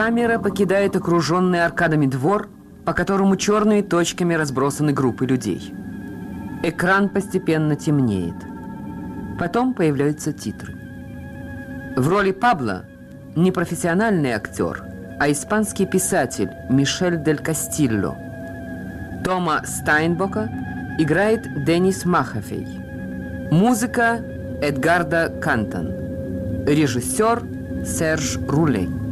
Камера покидает окруженный аркадами двор, по которому черными точками разбросаны группы людей. Экран постепенно темнеет. Потом появляются титры. В роли Пабло не профессиональный актер, а испанский писатель Мишель дель Кастилло. Тома Стайнбока играет Денис Махафей. Музыка Эдгарда Кантон. Режиссер Серж Рулей.